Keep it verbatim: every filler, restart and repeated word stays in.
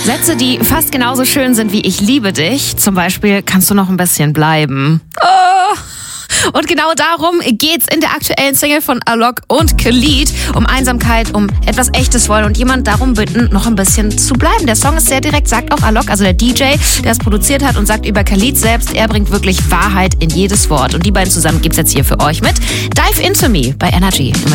Sätze, die fast genauso schön sind wie ich liebe dich. Zum Beispiel, kannst du noch ein bisschen bleiben? Oh. Und genau darum geht's in der aktuellen Single von Alok und Khalid. Um Einsamkeit, um etwas Echtes wollen und jemand darum bitten, noch ein bisschen zu bleiben. Der Song ist sehr direkt, sagt auch Alok, also der D J, der es produziert hat, und sagt über Khalid selbst, er bringt wirklich Wahrheit in jedes Wort. Und die beiden zusammen gibt's jetzt hier für euch mit Dive Into Me bei Energy.